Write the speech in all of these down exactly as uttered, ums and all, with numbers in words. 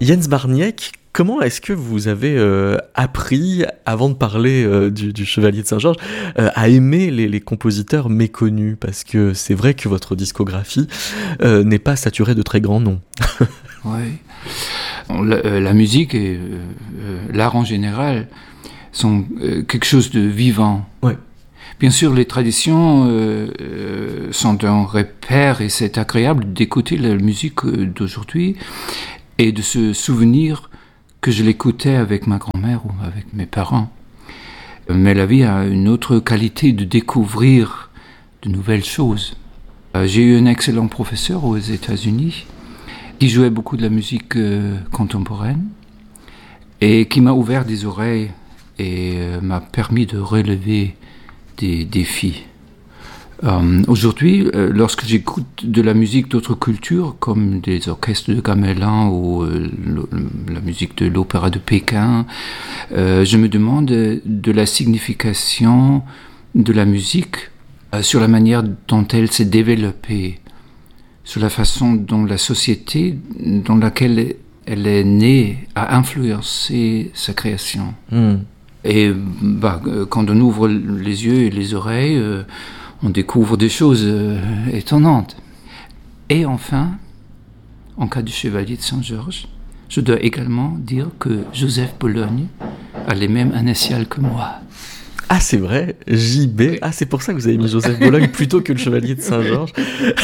Jens Barniek, comment est-ce que vous avez euh, appris, avant de parler euh, du, du Chevalier de Saint-Georges, euh, à aimer les, les compositeurs méconnus? Parce que c'est vrai que votre discographie euh, n'est pas saturée de très grands noms. Oui. La, la musique et euh, l'art en général sont euh, quelque chose de vivant. Ouais. Bien sûr, les traditions euh, euh, sont un repère et c'est agréable d'écouter la musique d'aujourd'hui et de se souvenir que je l'écoutais avec ma grand-mère ou avec mes parents. Mais la vie a une autre qualité de découvrir de nouvelles choses. J'ai eu un excellent professeur aux États-Unis qui jouait beaucoup de la musique euh, contemporaine et qui m'a ouvert des oreilles et euh, m'a permis de relever des défis. Euh, aujourd'hui, euh, lorsque j'écoute de la musique d'autres cultures, comme des orchestres de gamelan ou euh, le, la musique de l'opéra de Pékin, euh, je me demande de la signification de la musique euh, sur la manière dont elle s'est développée, sur la façon dont la société dans laquelle elle est née a influencé sa création. Mm. Et bah, quand on ouvre les yeux et les oreilles, euh, on découvre des choses euh, étonnantes. Et enfin, en cas du Chevalier de Saint-Georges, je dois également dire que Joseph Bologne a les mêmes initiales que moi. Ah, c'est vrai, J B. Ah, c'est pour ça que vous avez mis Joseph Bologne plutôt que le Chevalier de Saint-Georges.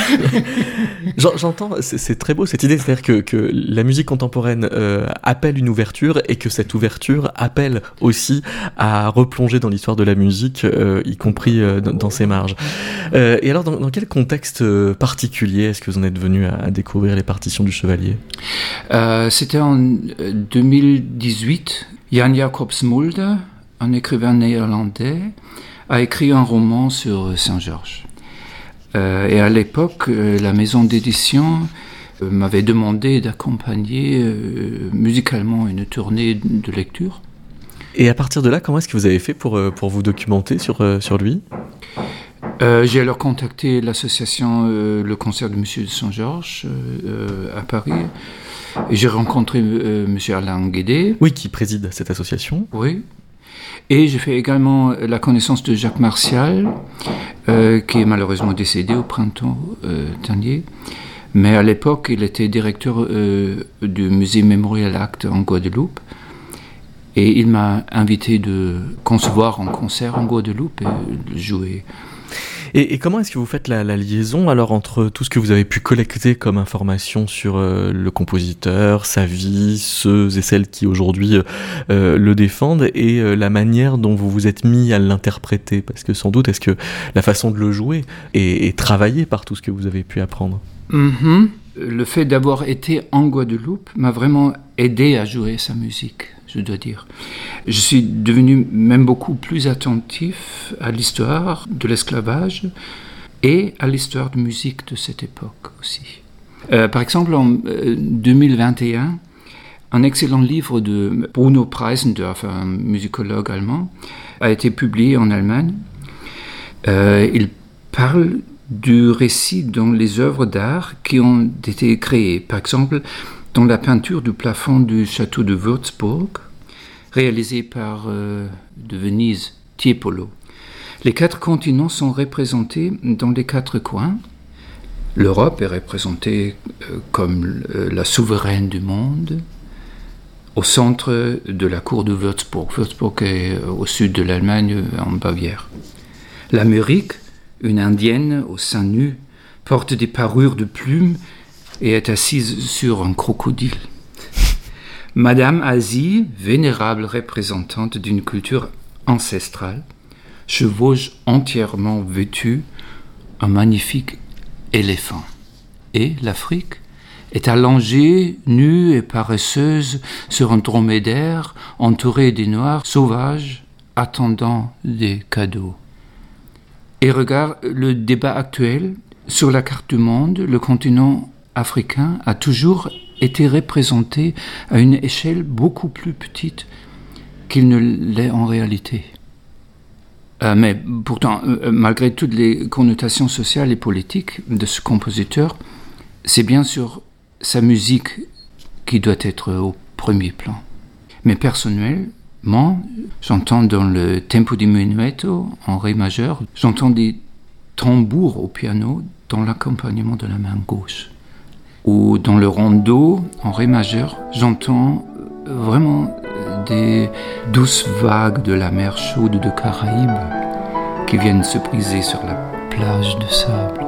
J'entends, c'est, c'est très beau cette idée, c'est-à-dire que, que la musique contemporaine euh, appelle une ouverture et que cette ouverture appelle aussi à replonger dans l'histoire de la musique, euh, y compris euh, dans, dans ses marges. Euh, et alors, dans, dans quel contexte particulier est-ce que vous en êtes venu à, à découvrir les partitions du Chevalier ? euh, C'était en deux mille dix-huit, Jan Jacobs Mulder, un écrivain néerlandais, a écrit un roman sur Saint-Georges. Euh, et à l'époque, euh, la maison d'édition euh, m'avait demandé d'accompagner euh, musicalement une tournée de lecture. Et à partir de là, comment est-ce que vous avez fait pour, euh, pour vous documenter sur, euh, sur lui ? euh, J'ai alors contacté l'association euh, Le Concert de Monsieur de Saint-Georges euh, à Paris. Et j'ai rencontré euh, Monsieur Alain Guédé. Oui, qui préside cette association. Oui. Et j'ai fait également la connaissance de Jacques Martial, euh, qui est malheureusement décédé au printemps euh, dernier. Mais à l'époque, il était directeur euh, du musée Mémorial Act en Guadeloupe. Et il m'a invité de concevoir un concert en Guadeloupe et de jouer. Et, et comment est-ce que vous faites la, la liaison alors entre tout ce que vous avez pu collecter comme information sur euh, le compositeur, sa vie, ceux et celles qui aujourd'hui euh, le défendent et euh, la manière dont vous vous êtes mis à l'interpréter? Parce que sans doute, est-ce que la façon de le jouer est, est travaillée par tout ce que vous avez pu apprendre? Mm-hmm. Le fait d'avoir été en Guadeloupe m'a vraiment aidé à jouer sa musique, je dois dire. Je suis devenu même beaucoup plus attentif à l'histoire de l'esclavage et à l'histoire de musique de cette époque aussi. Euh, par exemple, en euh, deux mille vingt et un, un excellent livre de Bruno Preisendorf, un musicologue allemand, a été publié en Allemagne. Euh, il parle du récit dans les œuvres d'art qui ont été créées. Par exemple, dans la peinture du plafond du château de Würzburg, réalisée par euh, de Venise, Tiepolo. Les quatre continents sont représentés dans les quatre coins. L'Europe est représentée euh, comme euh, la souveraine du monde, au centre de la cour de Würzburg. Würzburg est euh, au sud de l'Allemagne, en Bavière. L'Amérique, une indienne au sein nu, porte des parures de plumes et est assise sur un crocodile. Madame Asie, vénérable représentante d'une culture ancestrale, chevauche entièrement vêtue un magnifique éléphant. Et l'Afrique est allongée, nue et paresseuse sur un dromadaire entouré des noirs sauvages attendant des cadeaux. Et regarde le débat actuel. Sur la carte du monde, le continent africain a toujours été représenté à une échelle beaucoup plus petite qu'il ne l'est en réalité. Euh, mais pourtant, euh, malgré toutes les connotations sociales et politiques de ce compositeur, c'est bien sûr sa musique qui doit être au premier plan. Mais personnellement, j'entends dans le tempo di menuetto en ré majeur, j'entends des tambours au piano dans l'accompagnement de la main gauche. Ou dans le rondo en ré majeur, j'entends vraiment des douces vagues de la mer chaude de Caraïbes qui viennent se briser sur la plage de sable.